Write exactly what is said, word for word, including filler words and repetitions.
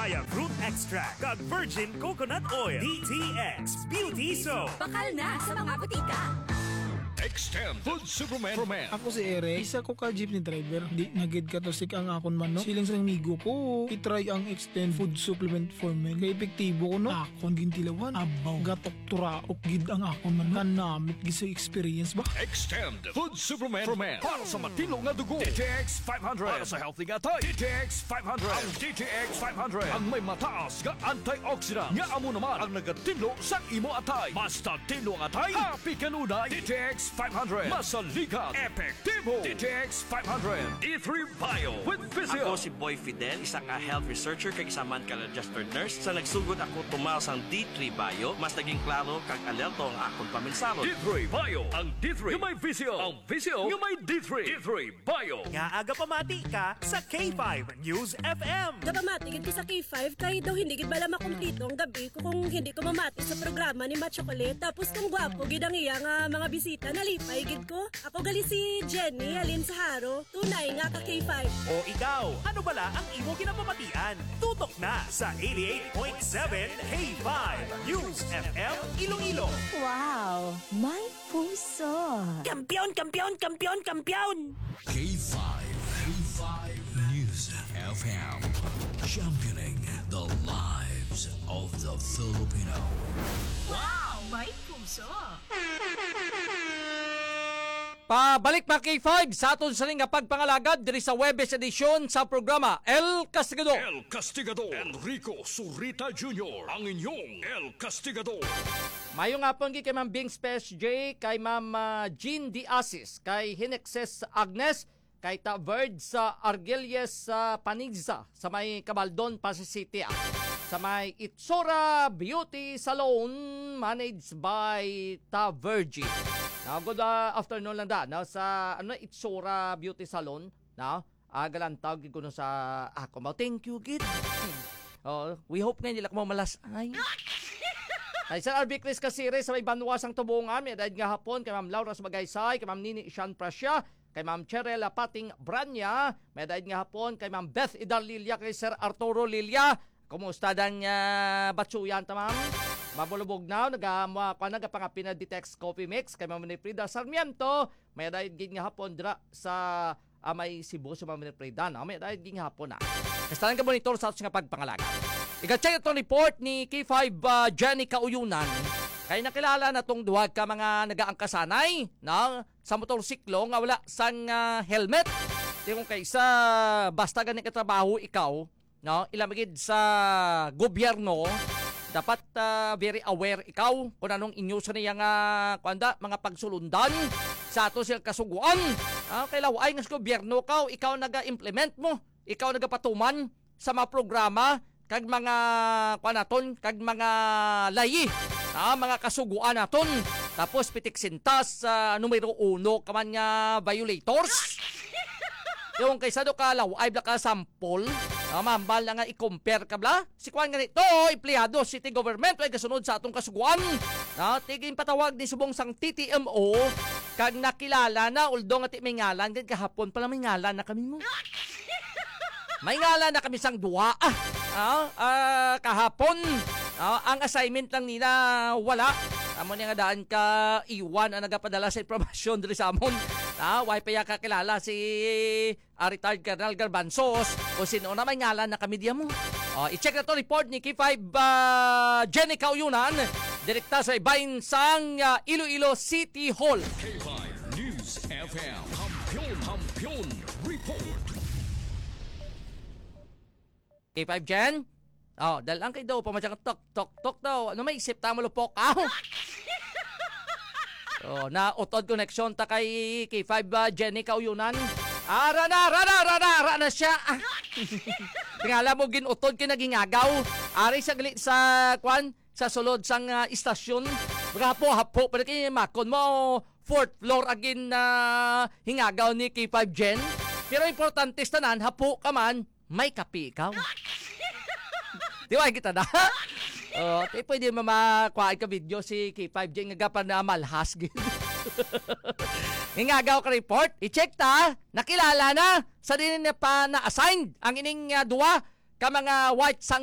papaya fruit extract, kag virgin coconut oil. D T X Beauty Soap. Bakal na sa mga butika. Extend Food Superman for Men. Ako si Eric, isa ko ka jeepney driver. Di nagid ka to sik ang akon man, no? Siling sa migo ko, itry ang Extend Food Supplement for Men. Kaya epektibo ko, no? Akon gintilawan, abaw, gatok turaok gid ang akon man, no? Kanamit gisa experience ba? Extend Food Superman for Men. Para sa matino nga dugo. D T X five hundred. Para sa healthy nga tay. D T X five hundred. Ang D T X five hundred. Ang may mataas nga antioxidant. Nga amo naman ang nagatinlo sa imo atay. Basta tinlo nga atay. Happy kanunay. D T X five hundred. Masalikat. Epektibo. D T X five hundred. D three Bio with Physio. Ako si Boy Fidel, isang uh, health researcher kag isa man ka registered nurse. Sa nagsugod ako tumaw sang D three Bio, mas naging klaro kag alerto ang akong paminsaro. D three Bio. Ang D three yung may Physio. Ang Physio yung may D three. D three Bio. Nga aga pamati ka sa K five News F M. Napamatigid ko sa K five kay daw hindi gid bala makumpleto ang gabi ko kung hindi ko mamati sa programa ni Matt Chocolate. Tapos kung gwapo gid ang iya nga mga bisita nalipay gid ko. Ako gali si Jenny Alin Saharo, tunay nga ka K five. O ikaw, ano bala ang imo kinapamatian? Tutok na sa eighty-eight point seven K five News F M Iloilo. Wow, may puso. Kampiyon, kampiyon, kampiyon, kampiyon! K five. K five News F M. Championing the lives of the Filipino. Wow, may puso. Pabalik pa K five sa aton sa nga pagpangalagad diri sa Webes edisyon sa programa El Castigador. El Castigador. Enrico Surita Junior Ang inyong El Castigador. Mayong hapon kay Ma'am Bing Space J, kay Ma'am uh, Jean Diasis, kay Hinexes Agnes, kay Ta Verd sa Argelies sa uh, Panigza sa may Cabaldon, Pasay City. Ah. Sa may Itsura Beauty Salon managed by Ta Virgie. Now, good uh, afternoon lang da. Now, sa ano, Itsura Beauty Salon. Now, uh, galantag ko no sa ako. Ah, thank you, kid. Oh, we hope nga nila ko malas. Ay. Ay, sa R B Chris Casire sa may Banwasang Tubungan. May dahil nga hapon kay Ma'am Laura Sumagaysay, kay Ma'am Nini Ishan Prasya, kay Ma'am Cherela Pating Branya. May dahil nga hapon kay Ma'am Beth Idar Lilia, kay Sir Arturo Lilia. Kumusta dan uh, batsuyan ta, ma'am? Mabulubog na, nagawa ko nagapangapin na Ditex Coffee Mix kay Ma'am Frida Sarmiento. May dahil gin nga hapon dra sa uh, may Cebu sa Ma'am Frida. No? May dahil gin nga hapon na. Kastalan ka monitor sa atos nga pagpangalaga. Ika-check itong report ni K five uh, Jenny Kauyunan. Kaya nakilala na itong duwag ka mga nagaangkasanay no? Sa motorsiklo nga wala sang uh, helmet. Di kung kaysa basta ganit katrabaho ikaw, no? Ilamigid sa gobyerno, dapat uh, very aware ikaw kung anong inyo sa niyang uh, kuanda, mga pagsulundan sa ato silang kasuguan. Uh, kailaw ay nga sa gobyerno ka, ikaw naga-implement mo, ikaw nagapatuman sa mga programa, kag mga kuanaton, kag mga layi, uh, mga kasuguan naton. Tapos pitik sintas sa uh, numero uno kaman nga violators. Yung kaysa do ka laway bla ka sample. Ah, mambal na nga i-compare ka bla. Si Kwan nga nito, empleyado city government ay kasunod sa atong kasuguan. Na tigin patawag ni subong sang T T M O kag nakilala na uldo nga ti may ngalan gid kahapon pala may ngalan na kami mo. May ngalan na kami sang duwa. Ah, ah, ah kahapon. Ah, ang assignment lang nila wala. Amo nga daan ka iwan ang nagapadala sa impormasyon diri sa amon. Ah, why pa ya kakilala si uh, retired Colonel Garbanzos o sino na may ngalan na kami diya mo. Oh, i-check na to report ni K five uh, Jenny Kauyunan, direkta sa ibahin sang uh, Iloilo City Hall. K five News F M. Kampiyon, kampiyon, report. K five Jen? Oh, dalang kay daw pamadyang tok tok tok daw. Ano may isip ta malupok aw? Oh, na utod connection ta kay K five uh, Jenny Kauyunan. Ara na, ara na, ara na, ara na siya. Tingala mo ginutod kinagingagaw. Ari sa gali sa kwan sa sulod sang uh, istasyon. Hapo hapo pero kay makon mo fourth floor again na uh, hingagaw ni K five Jen. Pero importante tanan hapo ka man may kape ikaw. Di ba kita na? Oh, tayo pwede mamakuhaan ka video si K five J nga gapan na malhas. Ngagaw ka report, i-check ta, nakilala na sa din na pa na-assigned ang ining uh, duwa ka mga white sang